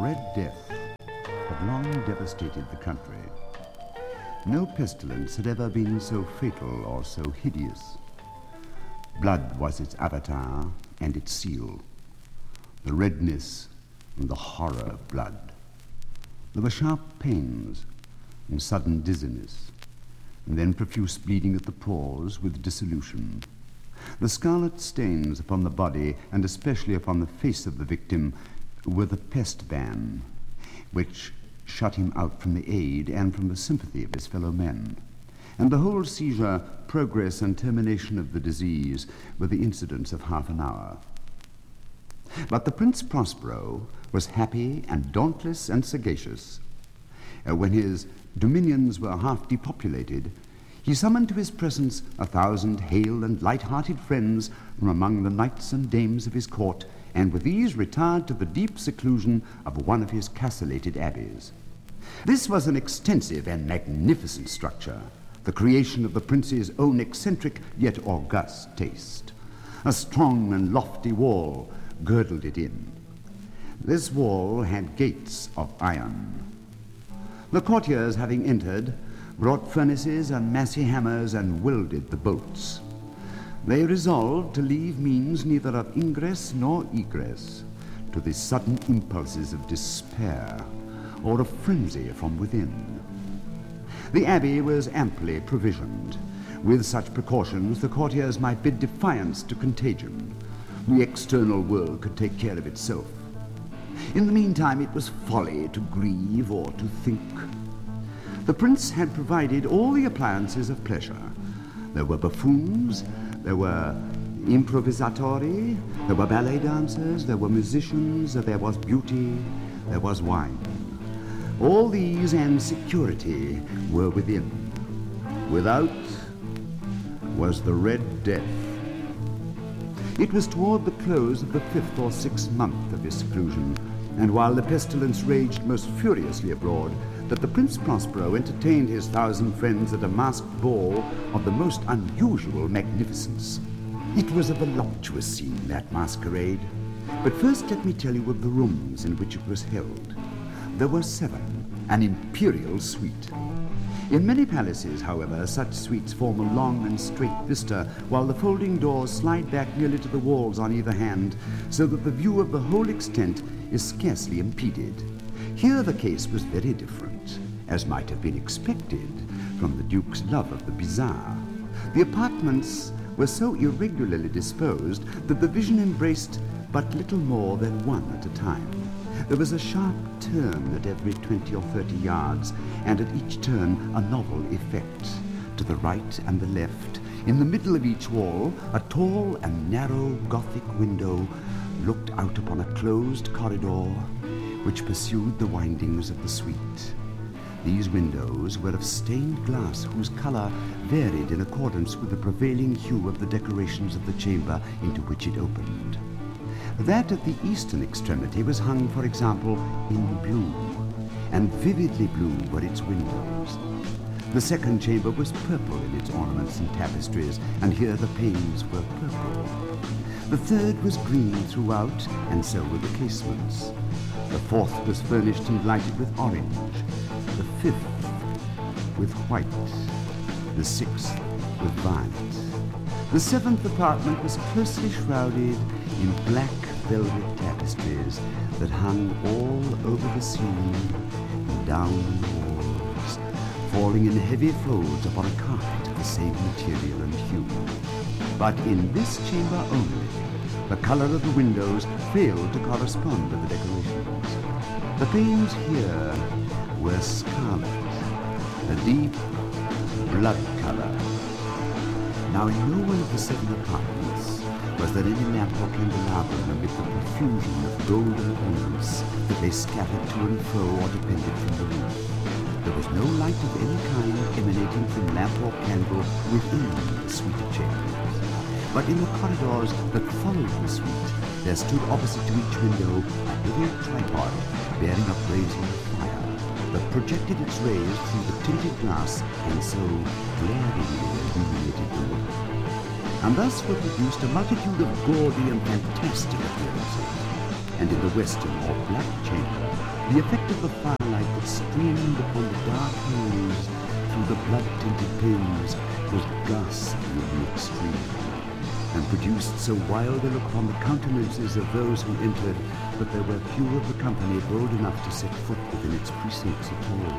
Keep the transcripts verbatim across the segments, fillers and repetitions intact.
Red Death had long devastated the country. No pestilence had ever been so fatal or so hideous. Blood was its avatar and its seal. The redness and the horror of blood. There were sharp pains and sudden dizziness, and then profuse bleeding at the pores with dissolution. The scarlet stains upon the body, and especially upon the face of the victim, were the pest ban, which shut him out from the aid and from the sympathy of his fellow men. And the whole seizure, progress, and termination of the disease were the incidents of half an hour. But the Prince Prospero was happy and dauntless and sagacious. Uh, when his dominions were half depopulated, he summoned to his presence a thousand hale and light-hearted friends from among the knights and dames of his court, and with these retired to the deep seclusion of one of his castellated abbeys. This was an extensive and magnificent structure, the creation of the prince's own eccentric yet august taste. A strong and lofty wall girdled it in. This wall had gates of iron. The courtiers, having entered, brought furnaces and massy hammers and welded the bolts. They resolved to leave means neither of ingress nor egress to the sudden impulses of despair or of frenzy from within. The abbey was amply provisioned. With such precautions, the courtiers might bid defiance to contagion. The external world could take care of itself. In the meantime, it was folly to grieve or to think. The prince had provided all the appliances of pleasure. There were buffoons, there were improvisatori, there were ballet dancers, there were musicians, there was beauty, there was wine. All these and security were within. Without was the Red Death. It was toward the close of the fifth or sixth month of his seclusion, and while the pestilence raged most furiously abroad, that the Prince Prospero entertained his thousand friends at a masked ball of the most unusual magnificence. It was a voluptuous scene, that masquerade. But first let me tell you of the rooms in which it was held. There were seven, an imperial suite. In many palaces, however, such suites form a long and straight vista, while the folding doors slide back nearly to the walls on either hand, so that the view of the whole extent is scarcely impeded. Here the case was very different, as might have been expected from the Duke's love of the bizarre. The apartments were so irregularly disposed that the vision embraced but little more than one at a time. There was a sharp turn at every twenty or thirty yards, and at each turn a novel effect. To the right and the left, in the middle of each wall, a tall and narrow Gothic window looked out upon a closed corridor which pursued the windings of the suite. These windows were of stained glass whose color varied in accordance with the prevailing hue of the decorations of the chamber into which it opened. That at the eastern extremity was hung, for example, in blue, and vividly blue were its windows. The second chamber was purple in its ornaments and tapestries, and here the panes were purple. The third was green throughout, and so were the casements. The fourth was furnished and lighted with orange, the fifth with white, the sixth with violet. The seventh apartment was closely shrouded in black velvet tapestries that hung all over the ceiling and down the walls, falling in heavy folds upon a carpet of the same material and hue. But in this chamber only, the color of the windows failed to correspond to the decorations. The panes here were scarlet, a deep blood color. Now in no one of the seven apartments was there any lamp or candelabrum amid the profusion of golden ornaments that lay scattered to and fro or depended from the roof. There was no light of any kind emanating from lamp or candle within the suite of chambers. But in the corridors that followed the suite, there stood opposite to each window a heavy tripod bearing a blazing fire that projected its rays through the tinted glass and so glaringly illuminated the room. And thus were produced a multitude of gaudy and fantastic appearances, and in the western or black chamber, the effect of the firelight that streamed upon the dark haze through the blood-tinted panes was ghastly in the extreme, and produced so wild a look upon the countenances of those who entered that there were few of the company bold enough to set foot within its precincts at all.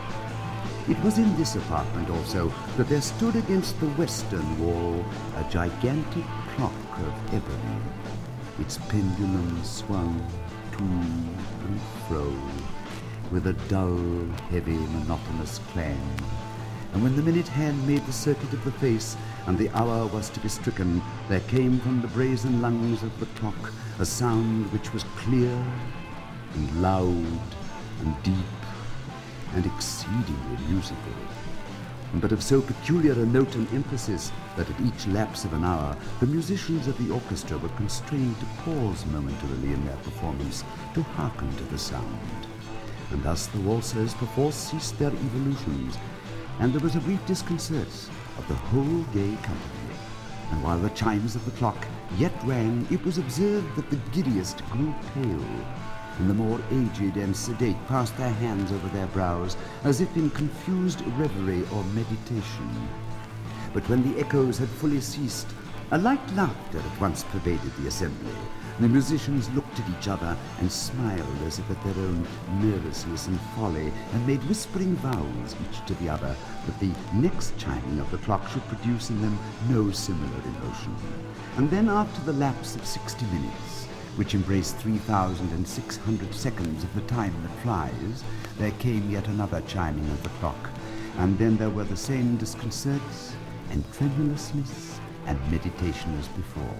It was in this apartment also that there stood against the western wall a gigantic clock of ebony. Its pendulum swung to and fro with a dull, heavy, monotonous clang, and when the minute hand made the circuit of the face and the hour was to be stricken, there came from the brazen lungs of the clock a sound which was clear and loud and deep and exceedingly musical, but of so peculiar a note and emphasis that at each lapse of an hour the musicians of the orchestra were constrained to pause momentarily in their performance to hearken to the sound. And thus the waltzers perforce ceased their evolutions, and there was a brief disconcert of the whole gay company. And while the chimes of the clock yet rang, it was observed that the giddiest grew pale, and the more aged and sedate passed their hands over their brows, as if in confused reverie or meditation. But when the echoes had fully ceased, a light laughter at once pervaded the assembly. The musicians looked at each other and smiled as if at their own nervousness and folly, and made whispering vows each to the other that the next chiming of the clock should produce in them no similar emotion. And then, after the lapse of sixty minutes, which embraced three thousand six hundred seconds of the time that flies, there came yet another chiming of the clock, and then there were the same disconcerts and tremulousness and meditation as before.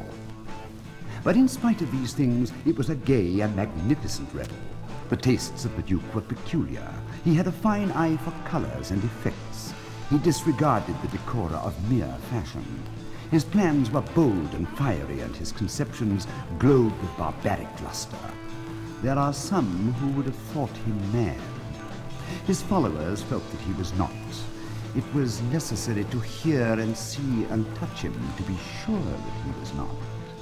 But in spite of these things, it was a gay and magnificent revel. The tastes of the Duke were peculiar. He had a fine eye for colours and effects. He disregarded the decora of mere fashion. His plans were bold and fiery, and his conceptions glowed with barbaric lustre. There are some who would have thought him mad. His followers felt that he was not. It was necessary to hear and see and touch him to be sure that he was not.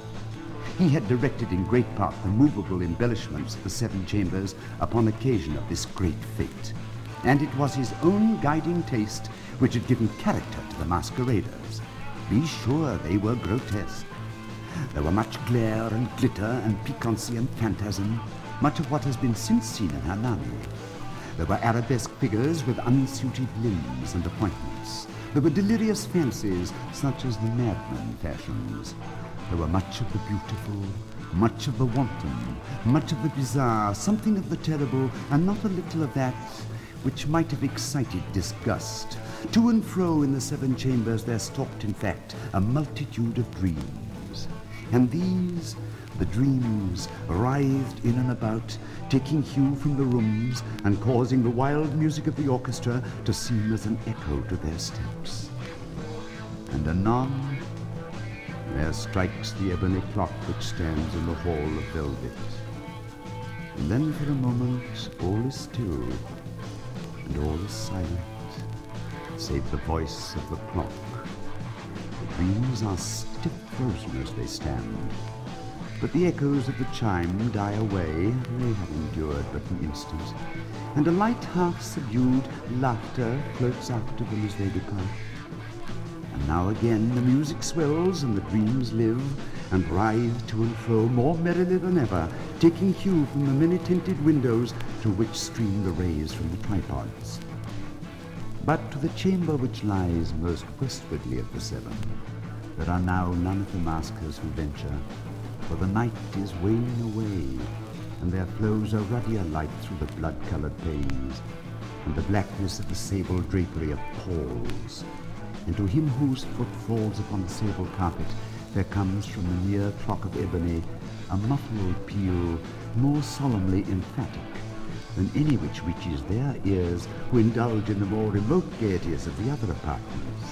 He had directed in great part the movable embellishments of the seven chambers upon occasion of this great fete, and it was his own guiding taste which had given character to the masqueraders. Be sure they were grotesque. There were much glare and glitter and piquancy and phantasm, much of what has been since seen in Hernani. There were arabesque figures with unsuited limbs and appointments. There were delirious fancies such as the madman fashions. There were much of the beautiful, much of the wanton, much of the bizarre, something of the terrible, and not a little of that which might have excited disgust. To and fro in the seven chambers there stalked, in fact, a multitude of dreams. And these, the dreams, writhed in and about, taking hue from the rooms and causing the wild music of the orchestra to seem as an echo to their steps. And anon, there strikes the ebony clock which stands in the hall of velvet. And then for a moment all is still, and all is silent, save the voice of the clock. The dreams are stiff frozen as they stand, but the echoes of the chime die away. They have endured but an instant, and a light, half-subdued laughter floats after them as they depart. And now again the music swells and the dreams live and writhe to and fro more merrily than ever, taking hue from the many tinted windows through which stream the rays from the tripods. But to the chamber which lies most westwardly of the seven, there are now none of the maskers who venture, for the night is waning away, and there flows a ruddier light through the blood-coloured panes, and the blackness of the sable drapery appalls. And to him whose foot falls upon the sable carpet, there comes from the near clock of ebony a muffled peal more solemnly emphatic than any which reaches their ears who indulge in the more remote gaieties of the other apartments.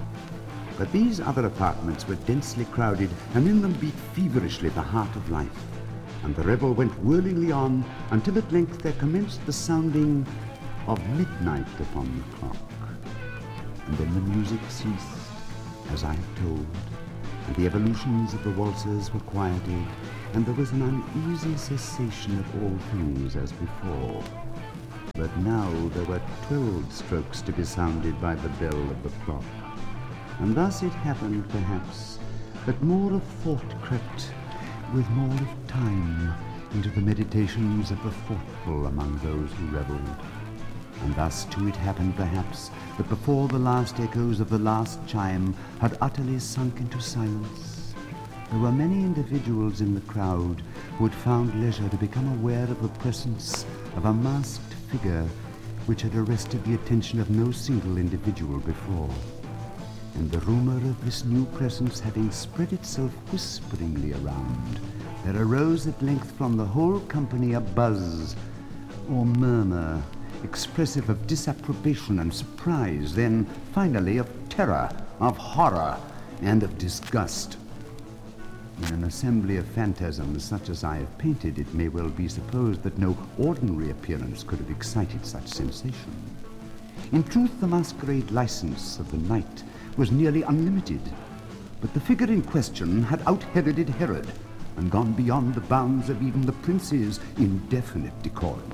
But these other apartments were densely crowded, and in them beat feverishly the heart of life, and the revel went whirlingly on until at length there commenced the sounding of midnight upon the clock. And then the music ceased, as I have told, and the evolutions of the waltzers were quieted, and there was an uneasy cessation of all things as before. But now there were twelve strokes to be sounded by the bell of the clock, and thus it happened, perhaps, that more of thought crept with more of time into the meditations of the thoughtful among those who revelled. And thus too it happened, perhaps, that before the last echoes of the last chime had utterly sunk into silence, there were many individuals in the crowd who had found leisure to become aware of the presence of a masked figure which had arrested the attention of no single individual before. And the rumor of this new presence having spread itself whisperingly around, there arose at length from the whole company a buzz or murmur, expressive of disapprobation and surprise, then finally of terror, of horror, and of disgust. In an assembly of phantasms such as I have painted, it may well be supposed that no ordinary appearance could have excited such sensation. In truth, the masquerade license of the night was nearly unlimited, but the figure in question had out-Heroded Herod and gone beyond the bounds of even the prince's indefinite decorum.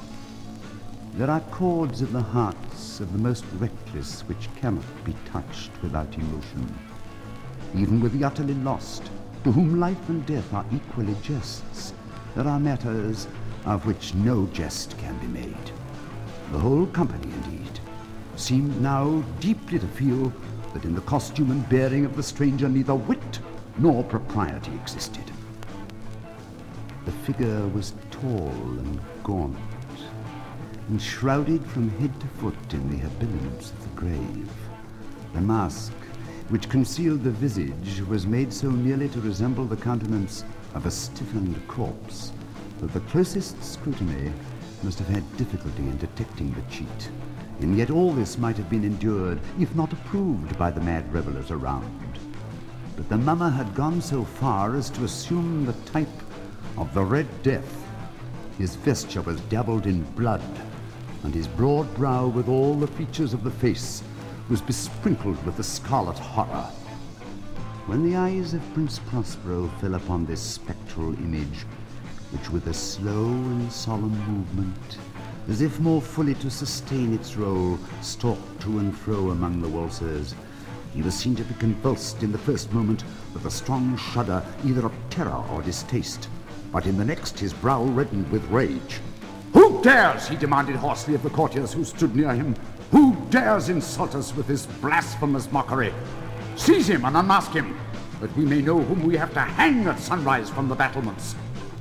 There are chords of the hearts of the most reckless which cannot be touched without emotion. Even with the utterly lost, to whom life and death are equally jests, there are matters of which no jest can be made. The whole company, indeed, seemed now deeply to feel that in the costume and bearing of the stranger neither wit nor propriety existed. The figure was tall and gaunt, and shrouded from head to foot in the habiliments of the grave. The mask, which concealed the visage, was made so nearly to resemble the countenance of a stiffened corpse that the closest scrutiny must have had difficulty in detecting the cheat. And yet all this might have been endured, if not approved, by the mad revellers around. But the mummer had gone so far as to assume the type of the Red Death. His vesture was dabbled in blood, and his broad brow, with all the features of the face, was besprinkled with the scarlet horror. When the eyes of Prince Prospero fell upon this spectral image, which with a slow and solemn movement, as if more fully to sustain its role, stalked to and fro among the waltzers, he was seen to be convulsed in the first moment with a strong shudder either of terror or distaste, but in the next his brow reddened with rage. "Who dares," he demanded hoarsely of the courtiers who stood near him, "who dares insult us with this blasphemous mockery? Seize him and unmask him, that we may know whom we have to hang at sunrise from the battlements."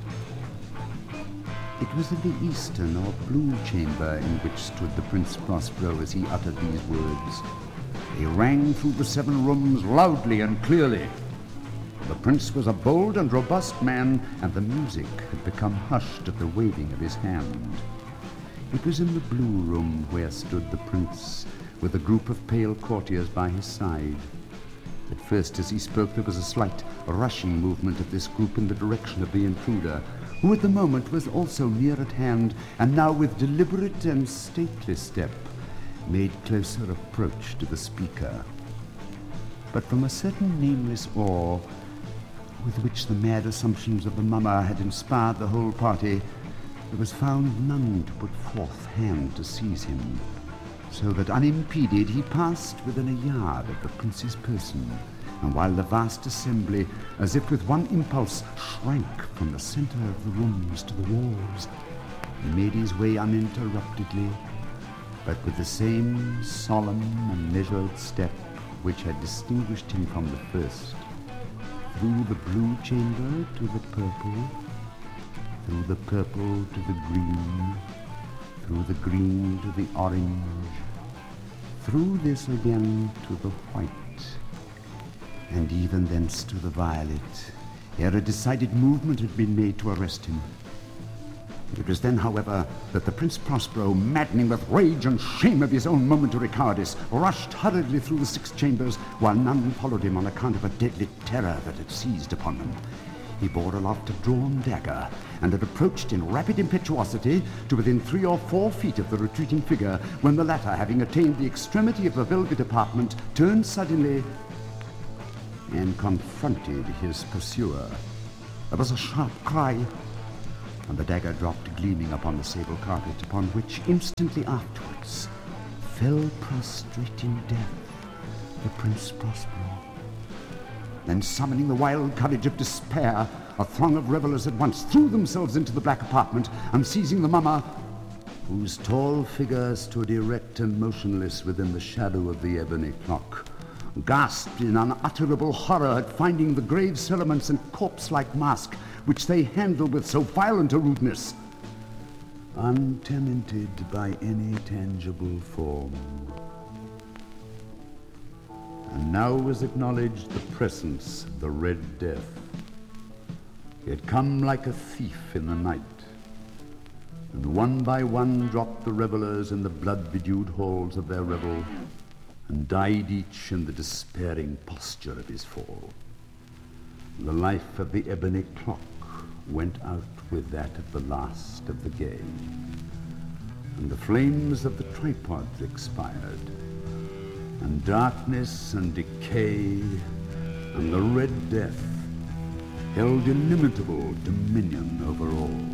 It was in the eastern or blue chamber in which stood the Prince Prospero as he uttered these words. They rang through the seven rooms loudly and clearly. The prince was a bold and robust man, and the music had become hushed at the waving of his hand. It was in the blue room where stood the prince, with a group of pale courtiers by his side. At first, as he spoke, there was a slight rushing movement of this group in the direction of the intruder, who at the moment was also near at hand, and now with deliberate and stately step made closer approach to the speaker. But from a certain nameless awe with which the mad assumptions of the mummer had inspired the whole party, there was found none to put forth hand to seize him, so that unimpeded he passed within a yard of the prince's person, and while the vast assembly, as if with one impulse, shrank from the center of the rooms to the walls, he made his way uninterruptedly, but with the same solemn and measured step which had distinguished him from the first, through the blue chamber to the purple, through the purple to the green, through the green to the orange, through this again to the white, and even thence to the violet, ere a decided movement had been made to arrest him. It was then, however, that the Prince Prospero, maddening with rage and shame of his own momentary cowardice, rushed hurriedly through the six chambers, while none followed him on account of a deadly terror that had seized upon them. He bore aloft a drawn dagger, and had approached in rapid impetuosity to within three or four feet of the retreating figure, when the latter, having attained the extremity of the velvet apartment, turned suddenly and confronted his pursuer. There was a sharp cry, and the dagger dropped gleaming upon the sable carpet, upon which instantly afterwards fell prostrate in death the Prince Prospero. Then, summoning the wild courage of despair, a throng of revelers at once threw themselves into the black apartment, and seizing the mummer, whose tall figure stood erect and motionless within the shadow of the ebony clock, gasped in unutterable horror at finding the grave cerements and corpse-like mask which they handled with so violent a rudeness, untenanted by any tangible form. And now was acknowledged the presence of the Red Death. He had come like a thief in the night, and one by one dropped the revelers in the blood-bedewed halls of their revel, and died each in the despairing posture of his fall. The life of the ebony clock went out with that of the last of the game, and the flames of the tripods expired, and darkness and decay and the Red Death held illimitable dominion over all.